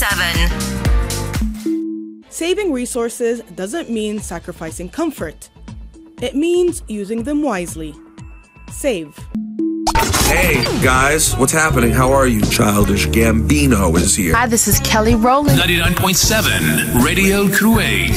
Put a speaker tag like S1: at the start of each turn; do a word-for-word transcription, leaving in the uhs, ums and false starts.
S1: seven.
S2: Saving resources doesn't mean sacrificing comfort. It means using them wisely. Save.
S3: Hey, guys, what's happening? How are you? Childish Gambino is here.
S4: Hi, this is Kelly Rowland.
S5: ninety-nine point seven Radio Kuwait.